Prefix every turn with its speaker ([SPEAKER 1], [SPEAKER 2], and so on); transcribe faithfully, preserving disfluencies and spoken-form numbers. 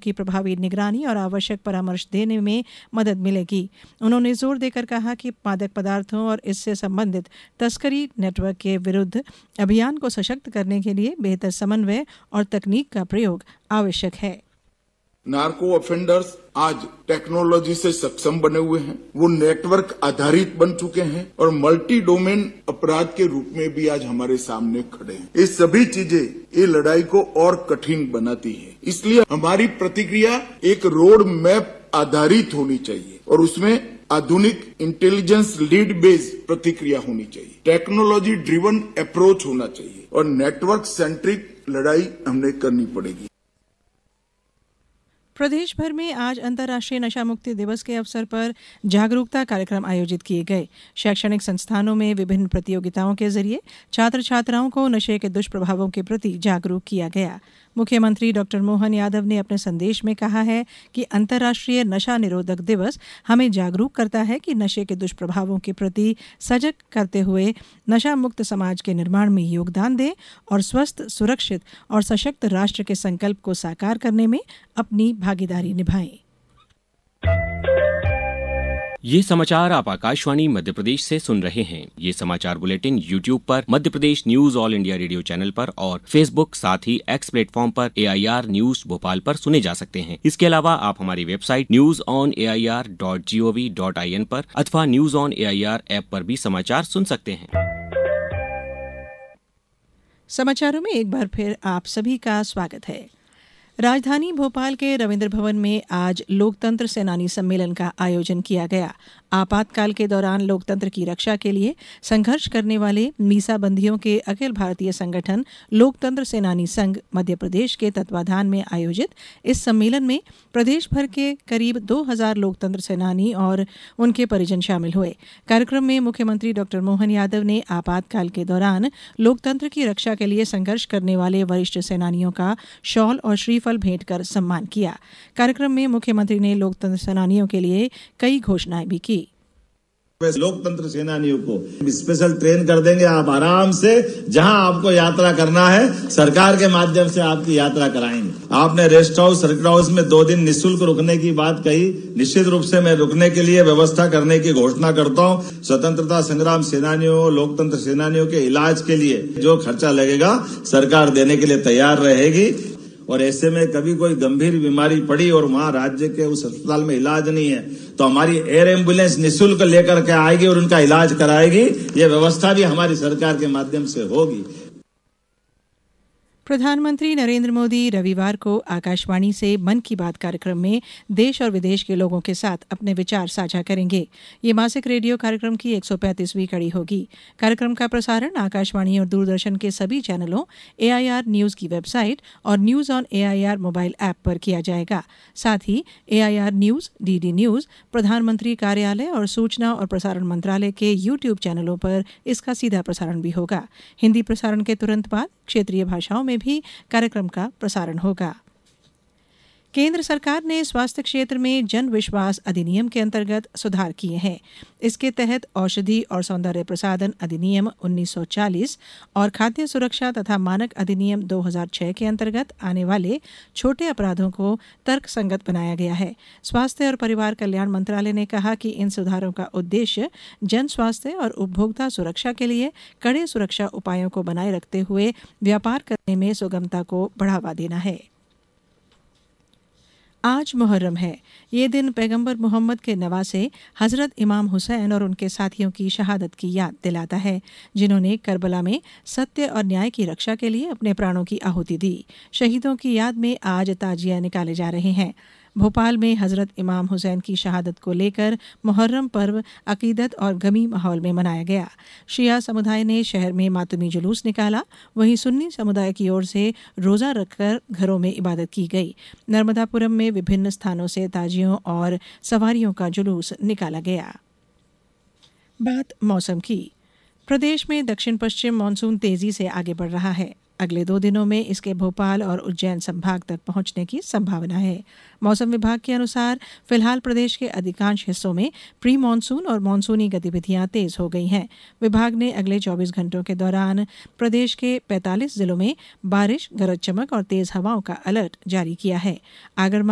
[SPEAKER 1] की प्रभावी निगरानी और आवश्यक परामर्श देने में मदद मिलेगी। उन्होंने जोर देकर कहा कि मादक पदार्थों और इससे संबंधित तस्करी नेटवर्क के विरुद्ध अभियान को सशक्त करने के लिए बेहतर समन्वय और तकनीक का प्रयोग आवश्यक है।
[SPEAKER 2] नार्को ऑफेंडर्स आज टेक्नोलॉजी से सक्षम बने हुए हैं, वो नेटवर्क आधारित बन चुके हैं और मल्टी डोमेन अपराध के रूप में भी आज हमारे सामने खड़े हैं। ये सभी चीजें ये लड़ाई को और कठिन बनाती है, इसलिए हमारी प्रतिक्रिया एक रोड मैप आधारित होनी चाहिए और उसमें आधुनिक इंटेलिजेंस लीड बेस्ड प्रतिक्रिया होनी चाहिए, टेक्नोलॉजी ड्रिवन अप्रोच होना चाहिए और नेटवर्क सेंट्रिक लड़ाई हमने करनी पड़ेगी।
[SPEAKER 1] प्रदेश भर में आज अंतर्राष्ट्रीय नशा मुक्ति दिवस के अवसर पर जागरूकता कार्यक्रम आयोजित किए गए। शैक्षणिक संस्थानों में विभिन्न प्रतियोगिताओं के जरिए छात्र छात्राओं को नशे के दुष्प्रभावों के प्रति जागरूक किया गया। मुख्यमंत्री डॉक्टर मोहन यादव ने अपने संदेश में कहा है कि अंतर्राष्ट्रीय नशा निरोधक दिवस हमें जागरूक करता है कि नशे के दुष्प्रभावों के प्रति सजग करते हुए नशा मुक्त समाज के निर्माण में योगदान दें और स्वस्थ, सुरक्षित और सशक्त राष्ट्र के संकल्प को साकार करने में अपनी भागीदारी निभाएं।
[SPEAKER 3] ये समाचार आप आकाशवाणी मध्य प्रदेश से सुन रहे हैं। ये समाचार बुलेटिन यूट्यूब पर Madhya Pradesh news all India radio channel पर और फेसबुक साथ ही एक्स प्लेटफॉर्म पर ए आई आर न्यूज भोपाल पर सुने जा सकते हैं। इसके अलावा आप हमारी website news on A I R dot G O V dot I N पर अथवा news on A I R app पर भी समाचार सुन सकते हैं।
[SPEAKER 1] समाचारों में एक बार फिर आप सभी का स्वागत है। राजधानी भोपाल के रविंद्र भवन में आज लोकतंत्र सेनानी सम्मेलन का आयोजन किया गया। आपातकाल के दौरान लोकतंत्र की रक्षा के लिए संघर्ष करने वाले मीसाबंदियों के अखिल भारतीय संगठन लोकतंत्र सेनानी संघ मध्य प्रदेश के तत्वाधान में आयोजित इस सम्मेलन में प्रदेश भर के करीब दो हज़ार लोकतंत्र सेनानी और उनके परिजन शामिल हुए। कार्यक्रम में मुख्यमंत्री डॉक्टर मोहन यादव ने आपातकाल के दौरान लोकतंत्र की रक्षा के लिए संघर्ष करने वाले वरिष्ठ सेनानियों का शॉल और श्रीफल भेंट कर सम्मान किया। कार्यक्रम में मुख्यमंत्री ने लोकतंत्र सेनानियों के लिए कई घोषणाएं भी की।
[SPEAKER 4] लोकतंत्र सेनानियों को स्पेशल ट्रेन कर देंगे, आप आराम से जहां आपको यात्रा करना है सरकार के माध्यम से आपकी यात्रा कराएंगे। आपने रेस्ट हाउस, सर्किट हाउस में दो दिन निःशुल्क रुकने की बात कही, निश्चित रूप से मैं रुकने के लिए व्यवस्था करने की घोषणा करता हूं। स्वतंत्रता संग्राम सेनानियों, लोकतंत्र सेनानियों के इलाज के लिए जो खर्चा लगेगा सरकार देने के लिए तैयार रहेगी और ऐसे में कभी कोई गंभीर बीमारी पड़ी और वहां राज्य के उस अस्पताल में इलाज नहीं है तो हमारी एयर एम्बुलेंस निःशुल्क लेकर के आएगी और उनका इलाज कराएगी। ये व्यवस्था भी हमारी सरकार के माध्यम से होगी।
[SPEAKER 1] प्रधानमंत्री नरेंद्र मोदी रविवार को आकाशवाणी से मन की बात कार्यक्रम में देश और विदेश के लोगों के साथ अपने विचार साझा करेंगे। ये मासिक रेडियो कार्यक्रम की एक सौ पैंतीसवीं कड़ी होगी। कार्यक्रम का प्रसारण आकाशवाणी और दूरदर्शन के सभी चैनलों, ए आई आर न्यूज की वेबसाइट और news on A I R mobile app पर किया जाएगा। साथ ही ए I R news, D D news, प्रधानमंत्री कार्यालय और सूचना और प्रसारण मंत्रालय के यूट्यूब चैनलों पर इसका सीधा प्रसारण भी होगा। हिंदी प्रसारण के तुरंत बाद क्षेत्रीय भाषाओं में भी कार्यक्रम का प्रसारण होगा। केंद्र सरकार ने स्वास्थ्य क्षेत्र में जन विश्वास अधिनियम के अंतर्गत सुधार किए हैं। इसके तहत औषधि और सौंदर्य प्रसाधन अधिनियम उन्नीस सौ चालीस और खाद्य सुरक्षा तथा मानक अधिनियम दो हज़ार छह के अंतर्गत आने वाले छोटे अपराधों को तर्कसंगत बनाया गया है। स्वास्थ्य और परिवार कल्याण मंत्रालय ने कहा कि इन सुधारों का उद्देश्य जन स्वास्थ्य और उपभोक्ता सुरक्षा के लिए कड़े सुरक्षा उपायों को बनाए रखते हुए व्यापार करने में सुगमता को बढ़ावा देना है। आज मुहर्रम है। ये दिन पैगंबर मोहम्मद के नवासे हजरत इमाम हुसैन और उनके साथियों की शहादत की याद दिलाता है, जिन्होंने करबला में सत्य और न्याय की रक्षा के लिए अपने प्राणों की आहुति दी। शहीदों की याद में आज ताजिया निकाले जा रहे हैं। भोपाल में हजरत इमाम हुसैन की शहादत को लेकर मुहर्रम पर्व अकीदत और गमी माहौल में मनाया गया। शिया समुदाय ने शहर में मातमी जुलूस निकाला, वहीं सुन्नी समुदाय की ओर से रोजा रखकर घरों में इबादत की गई। नर्मदापुरम में विभिन्न स्थानों से ताजियों और सवारियों का जुलूस निकाला गया। बात मौसम की। प्रदेश में दक्षिण पश्चिम मानसून तेजी से आगे बढ़ रहा है। अगले दो दिनों में इसके भोपाल और उज्जैन संभाग तक पहुंचने की संभावना है। मौसम विभाग के अनुसार फिलहाल प्रदेश के अधिकांश हिस्सों में प्री मानसून और मानसूनी गतिविधियां तेज हो गई हैं। विभाग ने अगले चौबीस घंटों के दौरान प्रदेश के पैंतालीस जिलों में बारिश, गरज चमक और तेज हवाओं का अलर्ट जारी किया है। आगरमालवा